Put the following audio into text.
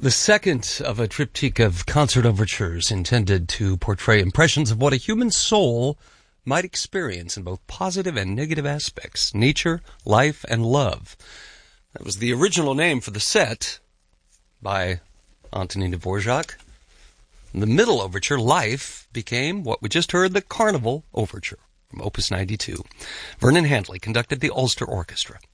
The second of a triptych of concert overtures intended to portray impressions of what a human soul might experience in both positive and negative aspects, nature, life, and love. That was the original name for the set by Antonin Dvorak. The middle overture, Life, became what we just heard, the Carnival Overture from Opus 92. Vernon Handley conducted the Ulster Orchestra.